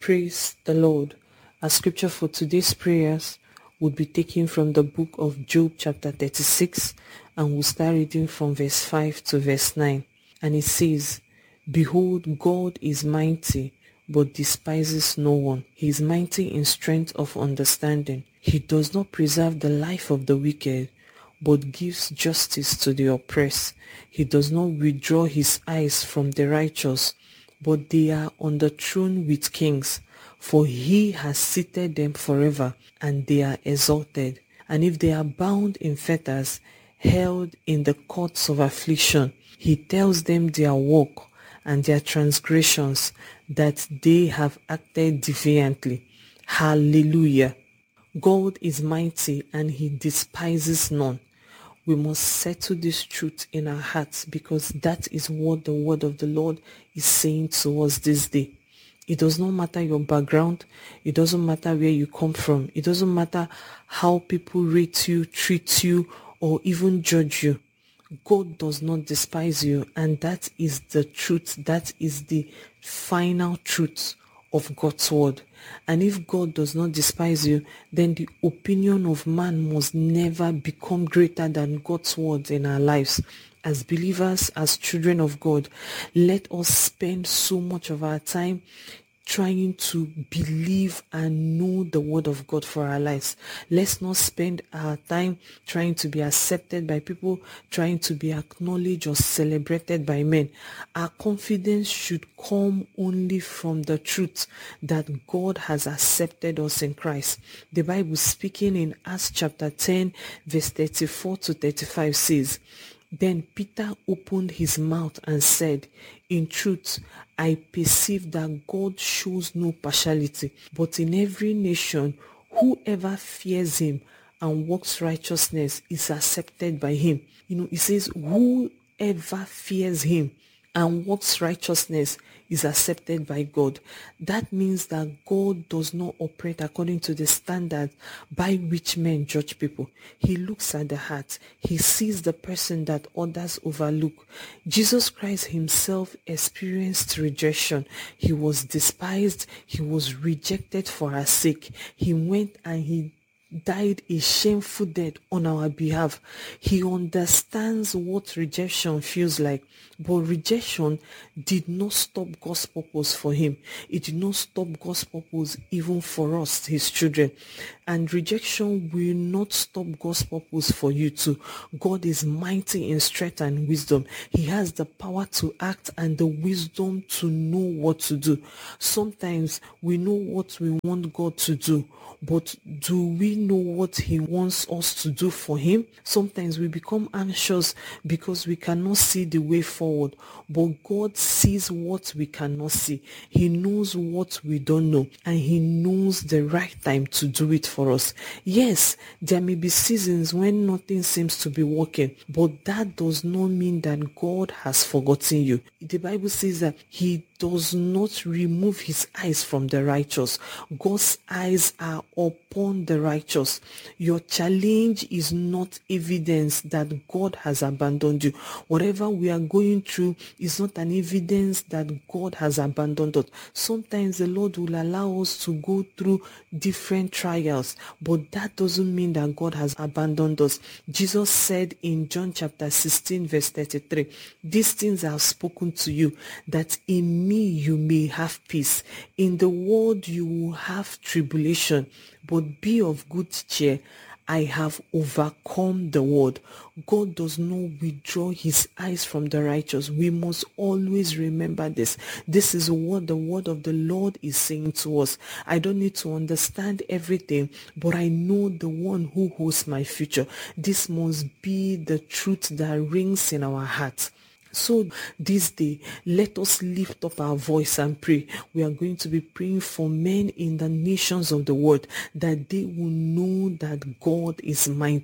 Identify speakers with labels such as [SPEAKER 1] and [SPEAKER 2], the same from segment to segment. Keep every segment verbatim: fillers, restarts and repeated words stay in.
[SPEAKER 1] Praise the Lord. Our scripture for today's prayers would be taken from the book of Job chapter thirty-six, and we'll start reading from verse five to verse nine. And it says, "Behold, God is mighty, but despises no one. He is mighty in strength of understanding. He does not preserve the life of the wicked, but gives justice to the oppressed. He does not withdraw his eyes from the righteous, but they are on the throne with kings. For he has seated them forever, and they are exalted. And if they are bound in fetters, held in the courts of affliction, he tells them their work and their transgressions, that they have acted defiantly." Hallelujah. God is mighty and he despises none. We must settle this truth in our hearts, because that is what the word of the Lord is saying to us this day. It does not matter your background. It doesn't matter where you come from. It doesn't matter how people rate you, treat you, or even judge you. God does not despise you, and that is the truth. That is the final truth of God's word. And if God does not despise you, then the opinion of man must never become greater than God's word in our lives. As believers, as children of God, let us spend so much of our time trying to believe and know the word of God for our lives. Let's not spend our time trying to be accepted by people, trying to be acknowledged or celebrated by men. Our confidence should come only from the truth that God has accepted us in Christ. The Bible, speaking in Acts chapter ten, verse thirty-four to thirty-five, says, "Then Peter opened his mouth and said, 'In truth, I perceive that God shows no partiality, but in every nation, whoever fears him and works righteousness is accepted by him.'" You know, it says, whoever fears him and works righteousness is accepted by God. That means that God does not operate according to the standard by which men judge people. He looks at the heart. He sees the person that others overlook. Jesus Christ himself experienced rejection. He was despised. He was rejected for our sake. He went and he died a shameful death on our behalf. He understands what rejection feels like, but rejection did not stop God's purpose for him. It did not stop God's purpose even for us, his children. And rejection will not stop God's purpose for you too. God is mighty in strength and wisdom. He has the power to act and the wisdom to know what to do. Sometimes we know what we want God to do, but do we know what he wants us to do for him? Sometimes we become anxious because we cannot see the way forward, but God sees what we cannot see. He knows what we don't know, and he knows the right time to do it for us. Yes, there may be seasons when nothing seems to be working, but that does not mean that God has forgotten you. The Bible says that he does not remove his eyes from the righteous. God's eyes are upon the righteous. Your challenge is not evidence that God has abandoned you. Whatever we are going through is not an evidence that God has abandoned us. Sometimes the Lord will allow us to go through different trials, but that doesn't mean that God has abandoned us. Jesus said in John chapter sixteen, verse thirty-three, "These things I have spoken to you, that in me you may have peace. In the world you will have tribulation, but be of good cheer. I have overcome the world." God does not withdraw his eyes from the righteous. We must always remember this. This is what the word of the Lord is saying to us. I don't need to understand everything, but I know the one who holds my future. This must be the truth that rings in our hearts. So this day, let us lift up our voice and pray. We are going to be praying for men in the nations of the world, that they will know that God is mighty.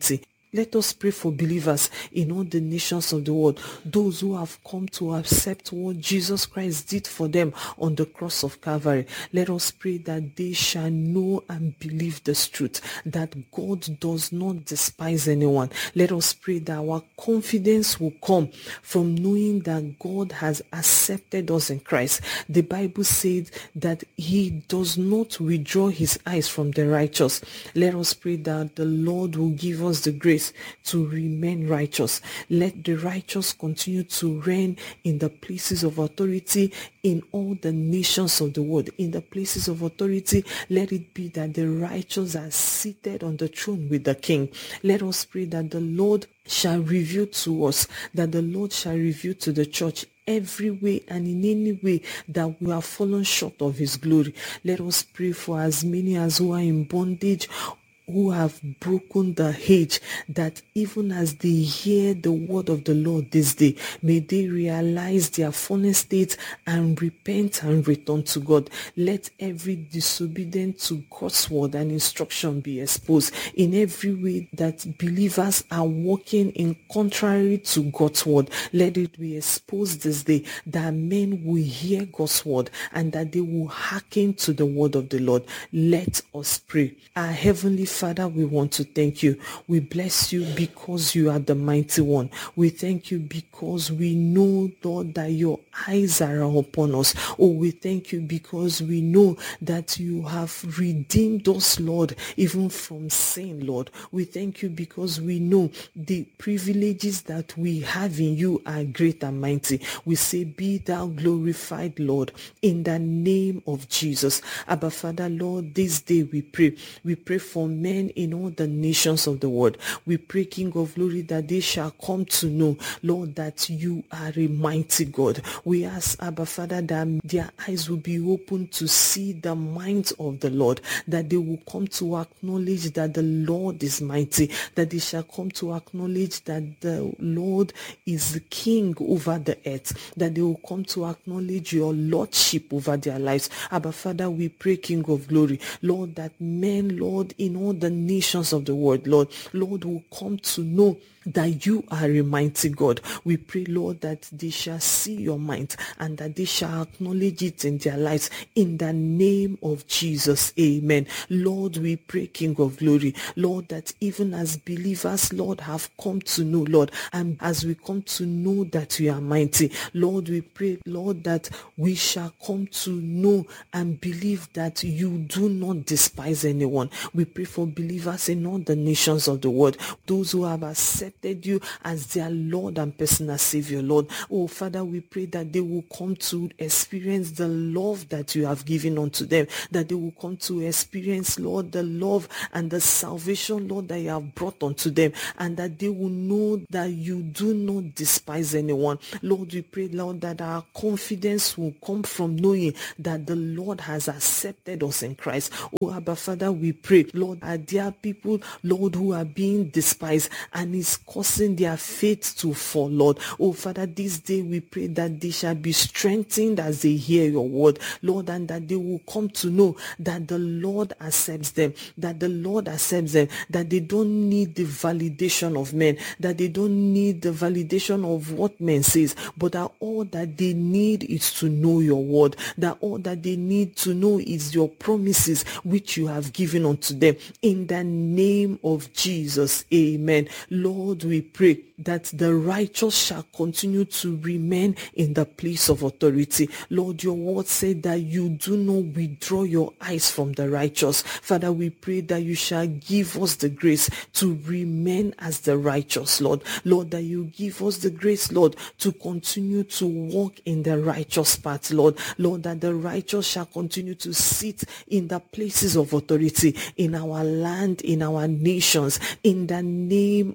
[SPEAKER 1] Let us pray for believers in all the nations of the world, those who have come to accept what Jesus Christ did for them on the cross of Calvary. Let us pray that they shall know and believe this truth, that God does not despise anyone. Let us pray that our confidence will come from knowing that God has accepted us in Christ. The Bible says that he does not withdraw his eyes from the righteous. Let us pray that the Lord will give us the grace to remain righteous. Let the righteous continue to reign in the places of authority in all the nations of the world. In the places of authority, let it be that the righteous are seated on the throne with the King. Let us pray that the Lord shall reveal to us, that the Lord shall reveal to the church every way and in any way that we have fallen short of his glory. Let us pray for as many as who are in bondage, who have broken the hedge, that even as they hear the word of the Lord this day, may they realize their fallen state and repent and return to God. Let every disobedience to God's word and instruction be exposed in every way that believers are walking in contrary to God's word. Let it be exposed this day, that men will hear God's word and that they will hearken to the word of the Lord. Let us pray. Our Heavenly Father, we want to thank you. We bless you because you are the mighty one. We thank you because we know, Lord, that your eyes are upon us. Oh, we thank you because we know that you have redeemed us, Lord, even from sin, Lord. We thank you because we know the privileges that we have in you are great and mighty. We say, be thou glorified, Lord, in the name of Jesus. Abba, Father, Lord, this day we pray. We pray for men in all the nations of the world. We pray, King of glory, that they shall come to know, Lord, that you are a mighty God. We ask, Abba Father, that their eyes will be open to see the minds of the Lord, that they will come to acknowledge that the Lord is mighty, that they shall come to acknowledge that the Lord is the King over the earth, that they will come to acknowledge your Lordship over their lives. Abba Father, we pray, King of glory, Lord, that men, Lord, in all the nations of the world, Lord, Lord, will come to know that you are a mighty God. We pray, Lord, that they shall see your might and that they shall acknowledge it in their lives in the name of Jesus. Amen. Lord, we pray, King of glory, Lord, that even as believers, Lord, have come to know, Lord, and as we come to know that you are mighty, Lord, we pray, Lord, that we shall come to know and believe that you do not despise anyone. We pray for believers in all the nations of the world, those who have accepted you as their Lord and personal Savior, Lord. Oh, Father, we pray that they will come to experience the love that you have given unto them, that they will come to experience, Lord, the love and the salvation, Lord, that you have brought unto them, and that they will know that you do not despise anyone. Lord, we pray, Lord, that our confidence will come from knowing that the Lord has accepted us in Christ. Oh, Abba, Father, we pray, Lord, are there people, Lord, who are being despised and is causing their faith to fall, Lord. Oh, Father, this day we pray that they shall be strengthened as they hear your word, Lord, and that they will come to know that the Lord accepts them, that the Lord accepts them, that they don't need the validation of men, that they don't need the validation of what men says, but that all that they need is to know your word, that all that they need to know is your promises which you have given unto them. In the name of Jesus, amen. Lord, we pray that the righteous shall continue to remain in the place of authority. Lord, your word said that you do not withdraw your eyes from the righteous. Father, we pray that you shall give us the grace to remain as the righteous, Lord. Lord, that you give us the grace, Lord, to continue to walk in the righteous path, Lord. Lord, that the righteous shall continue to sit in the places of authority in our land, in our nations, in the name of Jesus.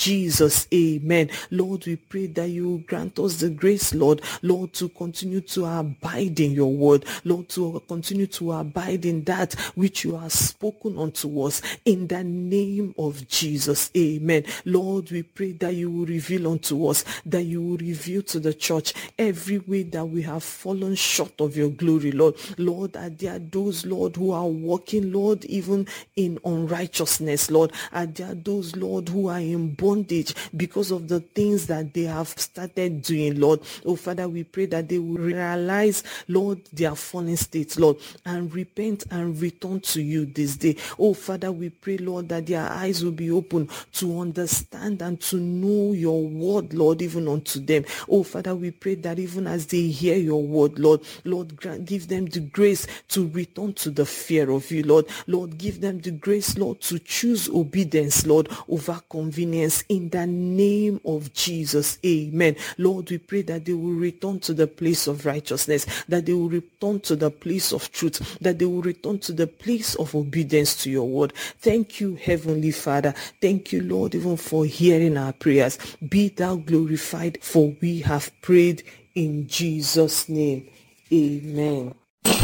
[SPEAKER 1] Jesus. Amen. Lord, we pray that you will grant us the grace, Lord, Lord, to continue to abide in your word, Lord, to continue to abide in that which you have spoken unto us, in the name of Jesus. Amen. Lord, we pray that you will reveal unto us, that you will reveal to the church every way that we have fallen short of your glory, Lord. Lord, that there are those, Lord, who are walking, Lord, even in unrighteousness, Lord. Are there those, Lord, who are in bondage because of the things that they have started doing, Lord? Oh, Father, we pray that they will realize, Lord, their fallen state, Lord, and repent and return to you this day. Oh, Father, we pray, Lord, that their eyes will be open to understand and to know your word, Lord, even unto them. Oh, Father, we pray that even as they hear your word, Lord, Lord, grant, give them the grace to return to the fear of you, Lord. Lord, give them the grace, Lord, to choose obedience, Lord, over convenience, in the name of Jesus. Amen. Lord, we pray that they will return to the place of righteousness, that they will return to the place of truth, that they will return to the place of obedience to your word. Thank you, Heavenly Father. Thank you, Lord, even for hearing our prayers. Be thou glorified, for we have prayed in Jesus' name. Amen.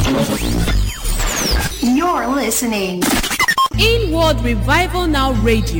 [SPEAKER 2] You're listening.
[SPEAKER 3] Inward Revival Now Radio.